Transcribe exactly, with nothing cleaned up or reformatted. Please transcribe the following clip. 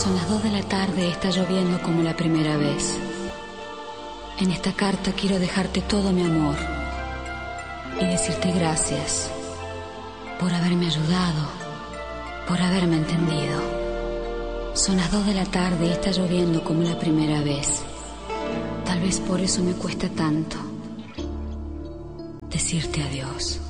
Son las dos de la tarde y está lloviendo como la primera vez. En esta carta quiero dejarte todo mi amor y decirte gracias por haberme ayudado, por haberme entendido. Son las dos de la tarde y está lloviendo como la primera vez. Tal vez por eso me cuesta tanto decirte adiós.